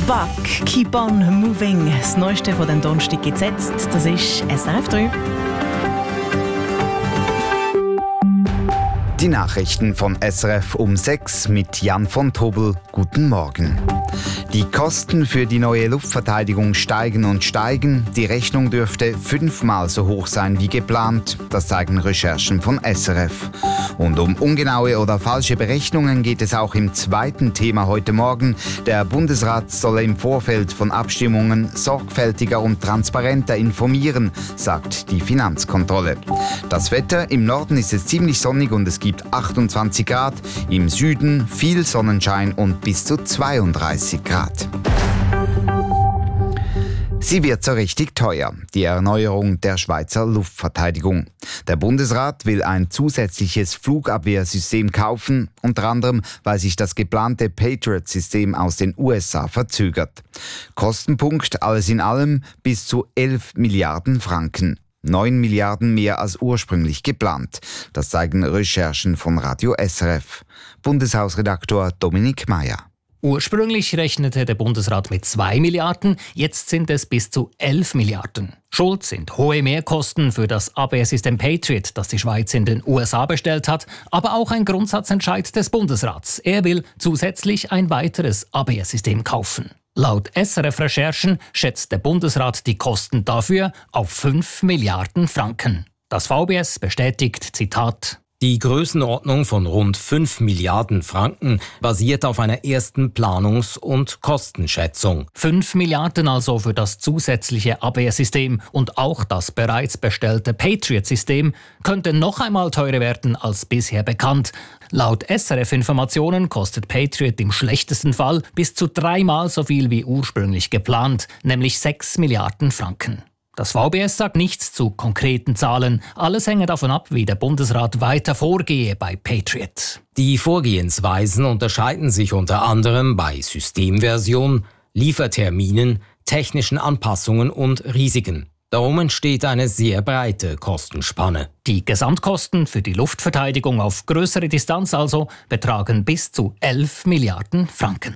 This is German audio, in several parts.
Buck, Keep on Moving. Das Neueste von den Donnerstag gibt es jetzt. Das ist SRF 3. Die Nachrichten von SRF um 6 mit Jan von Tobel. Guten Morgen. Die Kosten für die neue Luftverteidigung steigen und steigen. Die Rechnung dürfte 5-mal so hoch sein wie geplant. Das zeigen Recherchen von SRF. Und um ungenaue oder falsche Berechnungen geht es auch im zweiten Thema heute Morgen. Der Bundesrat soll im Vorfeld von Abstimmungen sorgfältiger und transparenter informieren, sagt die Finanzkontrolle. Das Wetter: im Norden ist es ziemlich sonnig und es gibt 28 Grad. Im Süden viel Sonnenschein und bis zu 32 Grad. Sie wird so richtig teuer, die Erneuerung der Schweizer Luftverteidigung. Der Bundesrat will ein zusätzliches Flugabwehrsystem kaufen, unter anderem, weil sich das geplante Patriot-System aus den USA verzögert. Kostenpunkt alles in allem bis zu 11 Milliarden Franken. 9 Milliarden mehr als ursprünglich geplant. Das zeigen Recherchen von Radio SRF. Bundeshausredaktor Dominik Meyer. Ursprünglich rechnete der Bundesrat mit 2 Milliarden, jetzt sind es bis zu 11 Milliarden. Schuld sind hohe Mehrkosten für das Abwehrsystem Patriot, das die Schweiz in den USA bestellt hat, aber auch ein Grundsatzentscheid des Bundesrats. Er will zusätzlich ein weiteres Abwehrsystem kaufen. Laut SRF-Recherchen schätzt der Bundesrat die Kosten dafür auf 5 Milliarden Franken. Das VBS bestätigt, Zitat: Die Größenordnung von rund 5 Milliarden Franken basiert auf einer ersten Planungs- und Kostenschätzung. 5 Milliarden also für das zusätzliche Abwehrsystem und auch das bereits bestellte Patriot-System könnte noch einmal teurer werden als bisher bekannt. Laut SRF-Informationen kostet Patriot im schlechtesten Fall bis zu 3-mal so viel wie ursprünglich geplant, nämlich 6 Milliarden Franken. Das VBS sagt nichts zu konkreten Zahlen. Alles hänge davon ab, wie der Bundesrat weiter vorgehe bei Patriot. Die Vorgehensweisen unterscheiden sich unter anderem bei Systemversion, Lieferterminen, technischen Anpassungen und Risiken. Darum entsteht eine sehr breite Kostenspanne. Die Gesamtkosten für die Luftverteidigung auf größere Distanz also betragen bis zu 11 Milliarden Franken.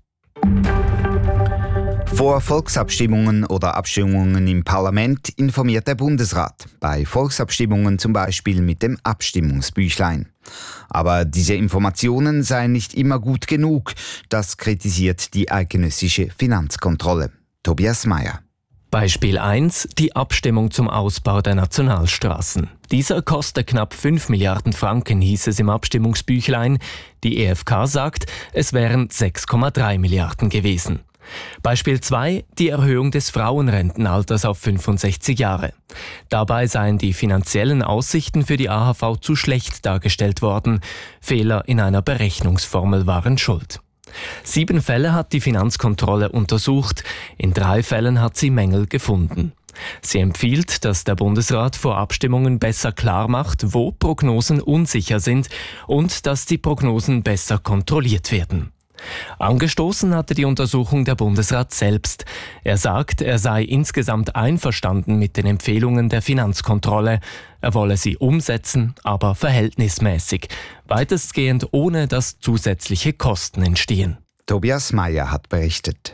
Vor Volksabstimmungen oder Abstimmungen im Parlament informiert der Bundesrat. Bei Volksabstimmungen zum Beispiel mit dem Abstimmungsbüchlein. Aber diese Informationen seien nicht immer gut genug. Das kritisiert die eidgenössische Finanzkontrolle. Tobias Meyer. Beispiel 1. Die Abstimmung zum Ausbau der Nationalstraßen. Dieser koste knapp 5 Milliarden Franken, hieß es im Abstimmungsbüchlein. Die EFK sagt, es wären 6,3 Milliarden gewesen. Beispiel 2. Die Erhöhung des Frauenrentenalters auf 65 Jahre. Dabei seien die finanziellen Aussichten für die AHV zu schlecht dargestellt worden. Fehler in einer Berechnungsformel waren schuld. 7 Fälle hat die Finanzkontrolle untersucht. In 3 Fällen hat sie Mängel gefunden. Sie empfiehlt, dass der Bundesrat vor Abstimmungen besser klar macht, wo Prognosen unsicher sind und dass die Prognosen besser kontrolliert werden. Angestoßen hatte die Untersuchung der Bundesrat selbst. Er sagt, er sei insgesamt einverstanden mit den Empfehlungen der Finanzkontrolle. Er wolle sie umsetzen, aber verhältnismäßig. Weitestgehend ohne, dass zusätzliche Kosten entstehen. Tobias Meyer hat berichtet.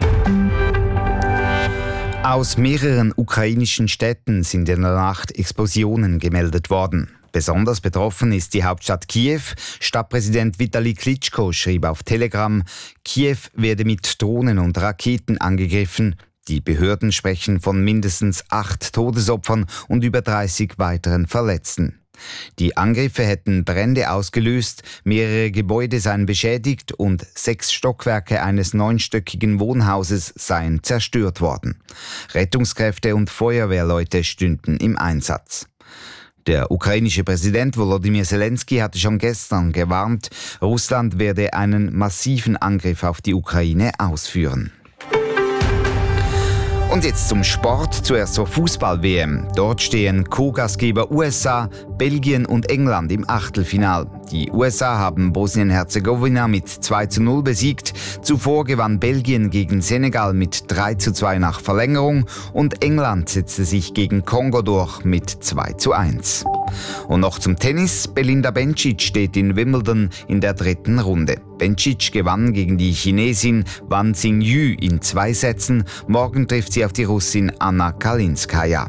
Aus mehreren ukrainischen Städten sind in der Nacht Explosionen gemeldet worden. Besonders betroffen ist die Hauptstadt Kiew. Stadtpräsident Vitali Klitschko schrieb auf Telegram, Kiew werde mit Drohnen und Raketen angegriffen. Die Behörden sprechen von mindestens 8 Todesopfern und über 30 weiteren Verletzten. Die Angriffe hätten Brände ausgelöst, mehrere Gebäude seien beschädigt und 6 Stockwerke eines 9-stöckigen Wohnhauses seien zerstört worden. Rettungskräfte und Feuerwehrleute stünden im Einsatz. Der ukrainische Präsident Volodymyr Zelensky hatte schon gestern gewarnt, Russland werde einen massiven Angriff auf die Ukraine ausführen. Und jetzt zum Sport, zuerst zur Fußball-WM. Dort stehen Co-Gastgeber USA, Belgien und England im Achtelfinal. Die USA haben Bosnien-Herzegowina mit 2:0 besiegt. Zuvor gewann Belgien gegen Senegal mit 3:2 nach Verlängerung und England setzte sich gegen Kongo durch mit 2:1. Und noch zum Tennis. Belinda Bencic steht in Wimbledon in der 3. Runde. Bencic gewann gegen die Chinesin Wang Xingyu in 2 Sätzen. Morgen trifft sie auf die Russin Anna Kalinskaya.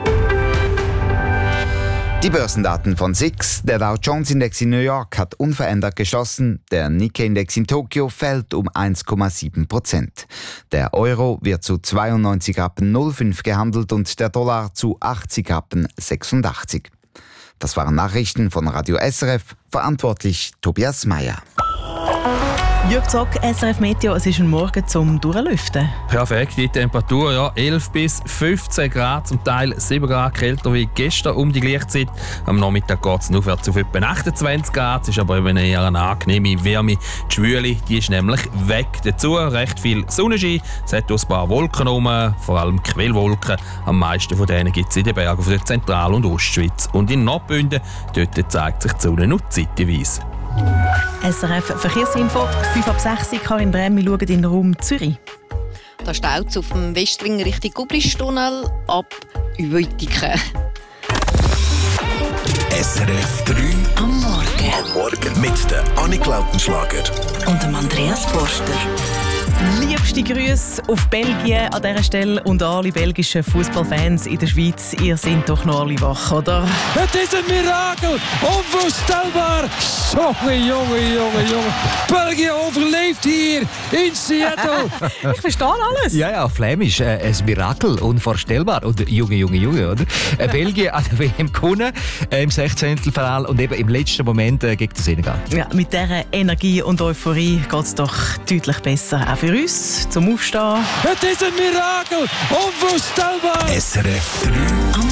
Die Börsendaten von SIX. Der Dow Jones Index in New York hat unverändert geschlossen. Der Nikkei Index in Tokio fällt um 1,7%. Der Euro wird zu 92,05 Rappen gehandelt und der Dollar zu 80,86 Rappen. Das waren Nachrichten von Radio SRF. Verantwortlich Tobias Meyer. Jörg Zock, SRF Meteo, es ist ein Morgen zum Durchlüften. Perfekt, die Temperatur, ja, 11 bis 15 Grad, zum Teil 7 Grad kälter wie gestern um die Gleichzeit. Am Nachmittag geht es aufwärts auf etwa 28 Grad, es ist aber eben eher eine angenehme Wärme. Die Schwüle, die ist nämlich weg. Dazu recht viel Sonnenschein, es hat ein paar Wolken rum, vor allem Quellwolken. Am meisten von denen gibt es in den Bergen von der Zentral- und Ostschweiz. Und in Nordbünden, dort zeigt sich die Sonne nur zeitweise. SRF Verkehrsinfo, 5:06 Karin Brehm, wir schauen in den Raum Zürich. Da staut es auf dem Westring Richtung Gublistunnel ab Uetiken. SRF 3 Am Morgen. am Morgen mit der Annik Lautenschlager Und dem Andreas Forster. Liebste Grüße auf Belgien an dieser Stelle und alle belgischen Fußballfans in der Schweiz. Ihr seid doch noch alle wach, oder? Het is een mirakel! Onvoorstelbaar! Jongen. België overleeft hier in Seattle. Ich verstehe alles. Ja, Flämisch, ein Mirakel, unvorstellbar. Und Junge, oder? Belgien an der WM gewonnen, im 16. Finale und eben im letzten Moment gegen den Senegal. Ja, mit dieser Energie und Euphorie geht es doch deutlich besser. Auch für uns, zum Aufstehen. Het is een mirakel! Onvoorstelbaar! SRF 3